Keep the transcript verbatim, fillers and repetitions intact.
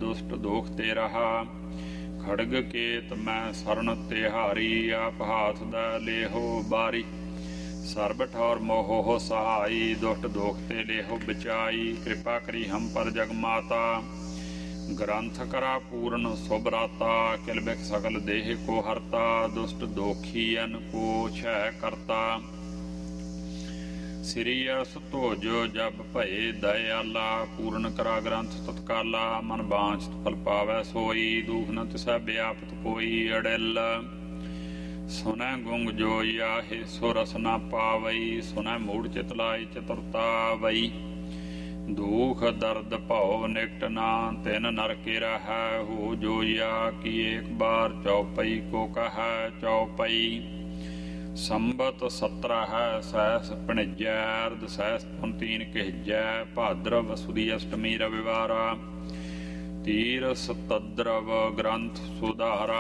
दुष्ट दोख ते रहा। खड़ग केत मैं शरण तिहारी आप हाथ दै लेहो बारी। सर्ब ठौर मोहो सहाई दुष्ट दोख ते लेहो बचाई। कृपा करी हम पर जग माता ग्रंथ करा पूर्ण सुभराता। किल बिख सकल देह को हरता दुष्ट दोखियन को छह करता। श्री अस धोज जब भये दयाला पूर्ण करा ग्रंथ तत्काला। मन बांछत फल पावै सोई दुख न तिसै व्यापत कोई अड़िल। सुनै गुंग जो याहे सो रस न पावई सुनै मूढ़ चित लाई चतुरता वई। दुख दर्द भव निकट ना तिन नर के रहै हो जो या कि एक बार चौपई को कह। चौपई संबत सत्रह है सहस भणिजै अर्ध सहस पुनतीन कहजै। भाद्रव सुदी अष्टमी रविवारा तीर सतद्रव ग्रंथ सुधारा।